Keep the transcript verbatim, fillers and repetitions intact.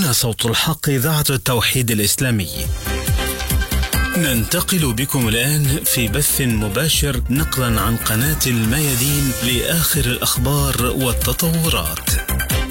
هنا صوت الحق، إذاعة التوحيد الإسلامي. ننتقل بكم الآن في بث مباشر نقلا عن قناة الميادين لآخر الأخبار والتطورات.